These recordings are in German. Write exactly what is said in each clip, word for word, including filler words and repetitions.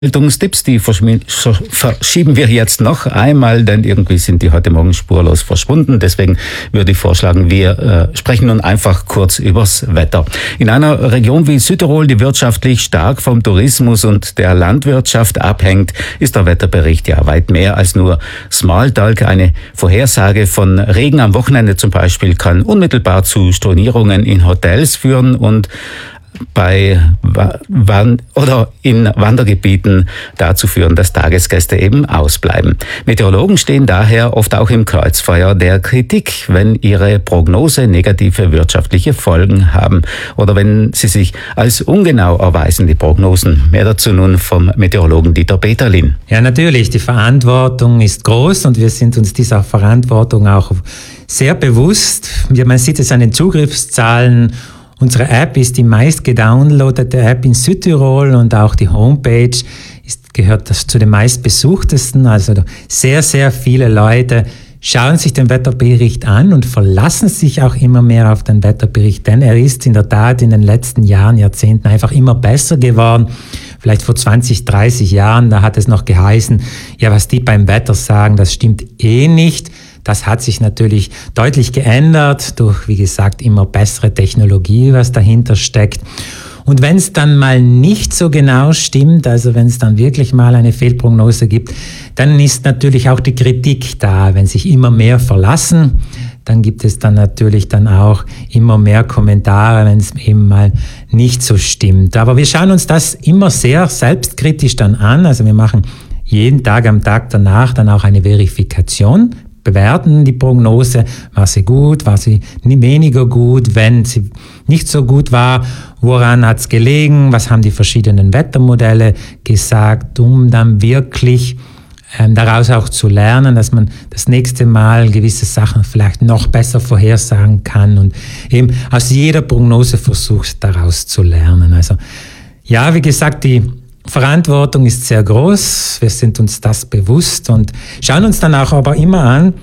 Meldungstipps, die verschieben wir jetzt noch einmal, denn irgendwie sind die heute Morgen spurlos verschwunden. Deswegen würde ich vorschlagen, wir äh, sprechen nun einfach kurz übers Wetter. In einer Region wie Südtirol, die wirtschaftlich stark vom Tourismus und der Landwirtschaft abhängt, ist der Wetterbericht ja weit mehr als nur Smalltalk. Eine Vorhersage von Regen am Wochenende zum Beispiel kann unmittelbar zu Stornierungen in Hotels führen und bei Wand- oder in Wandergebieten dazu führen, dass Tagesgäste eben ausbleiben. Meteorologen stehen daher oft auch im Kreuzfeuer der Kritik, wenn ihre Prognose negative wirtschaftliche Folgen haben oder wenn sie sich als ungenau erweisen, die Prognosen. Mehr dazu nun vom Meteorologen Dieter Peterlin. Ja, natürlich, die Verantwortung ist groß und wir sind uns dieser Verantwortung auch sehr bewusst. Man sieht es an den Zugriffszahlen. Unsere App ist die meist gedownloadete App in Südtirol und auch die Homepage ist, gehört das zu den meistbesuchtesten. Also sehr, sehr viele Leute schauen sich den Wetterbericht an und verlassen sich auch immer mehr auf den Wetterbericht, denn er ist in der Tat in den letzten Jahren, Jahrzehnten einfach immer besser geworden. Vielleicht vor zwanzig, dreißig Jahren, da hat es noch geheißen, ja, was die beim Wetter sagen, das stimmt eh nicht. Das hat sich natürlich deutlich geändert durch, wie gesagt, immer bessere Technologie, was dahinter steckt. Und wenn es dann mal nicht so genau stimmt, also wenn es dann wirklich mal eine Fehlprognose gibt, dann ist natürlich auch die Kritik da. Wenn sich immer mehr verlassen, dann gibt es dann natürlich dann auch immer mehr Kommentare, wenn es eben mal nicht so stimmt. Aber wir schauen uns das immer sehr selbstkritisch dann an. Also wir machen jeden Tag am Tag danach dann auch eine Verifikation, bewerten die Prognose, war sie gut, war sie weniger gut, wenn sie nicht so gut war, woran hat es gelegen, was haben die verschiedenen Wettermodelle gesagt, um dann wirklich ähm, daraus auch zu lernen, dass man das nächste Mal gewisse Sachen vielleicht noch besser vorhersagen kann und eben aus jeder Prognose versucht, daraus zu lernen. Also ja, wie gesagt, die Verantwortung ist sehr groß, wir sind uns das bewusst und schauen uns dann auch aber immer an,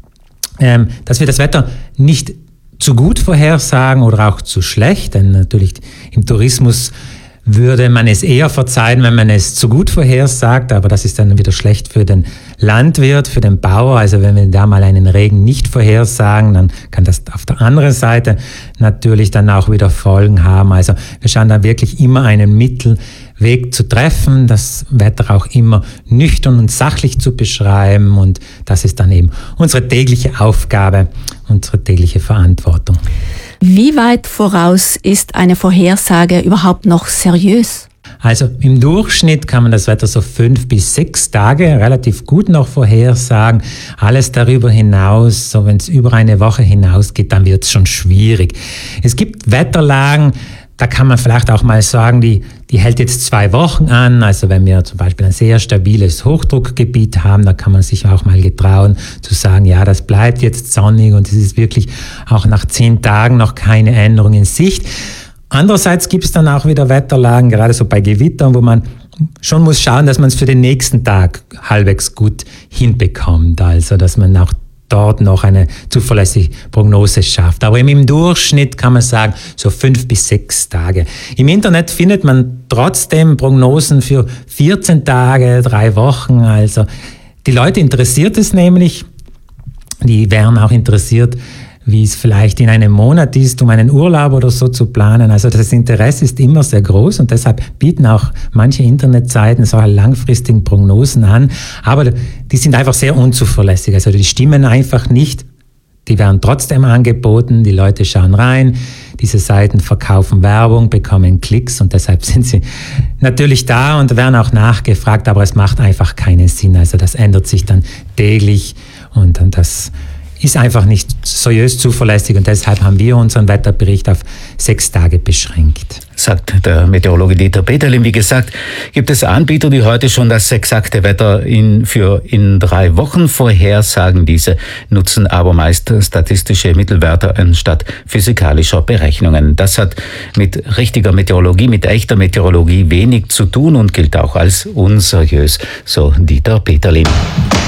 ähm, dass wir das Wetter nicht zu gut vorhersagen oder auch zu schlecht, denn natürlich im Tourismus würde man es eher verzeihen, wenn man es zu gut vorhersagt, aber das ist dann wieder schlecht für den Landwirt, für den Bauer. Also wenn wir da mal einen Regen nicht vorhersagen, dann kann das auf der anderen Seite natürlich dann auch wieder Folgen haben. Also wir schauen da wirklich immer einen Mittelweg zu treffen, das Wetter auch immer nüchtern und sachlich zu beschreiben und das ist dann eben unsere tägliche Aufgabe, unsere tägliche Verantwortung. Wie weit voraus ist eine Vorhersage überhaupt noch seriös? Also im Durchschnitt kann man das Wetter so fünf bis sechs Tage relativ gut noch vorhersagen. Alles darüber hinaus, so wenn es über eine Woche hinausgeht, dann wird es schon schwierig. Es gibt Wetterlagen, da kann man vielleicht auch mal sagen, die, die hält jetzt zwei Wochen an. Also wenn wir zum Beispiel ein sehr stabiles Hochdruckgebiet haben, da kann man sich auch mal getrauen zu sagen, ja, das bleibt jetzt sonnig und es ist wirklich auch nach zehn Tagen noch keine Änderung in Sicht. Andererseits gibt es dann auch wieder Wetterlagen, gerade so bei Gewittern, wo man schon muss schauen, dass man es für den nächsten Tag halbwegs gut hinbekommt. Also dass man auch dort noch eine zuverlässige Prognose schafft. Aber im Durchschnitt kann man sagen, so fünf bis sechs Tage. Im Internet findet man trotzdem Prognosen für vierzehn Tage, drei Wochen. Also die Leute interessiert es nämlich. Die wären auch interessiert, wie es vielleicht in einem Monat ist, um einen Urlaub oder so zu planen. Also das Interesse ist immer sehr groß und deshalb bieten auch manche Internetseiten solche langfristigen Prognosen an. Aber die sind einfach sehr unzuverlässig. Also die stimmen einfach nicht. Die werden trotzdem angeboten, die Leute schauen rein, diese Seiten verkaufen Werbung, bekommen Klicks und deshalb sind sie natürlich da und werden auch nachgefragt, aber es macht einfach keinen Sinn. Also das ändert sich dann täglich und dann das ist einfach nicht seriös zuverlässig und deshalb haben wir unseren Wetterbericht auf sechs Tage beschränkt. Sagt der Meteorologe Dieter Peterlin. Wie gesagt, gibt es Anbieter, die heute schon das exakte Wetter in, für in drei Wochen vorhersagen. Diese nutzen aber meist statistische Mittelwerte anstatt physikalischer Berechnungen. Das hat mit richtiger Meteorologie, mit echter Meteorologie wenig zu tun und gilt auch als unseriös, so Dieter Peterlin.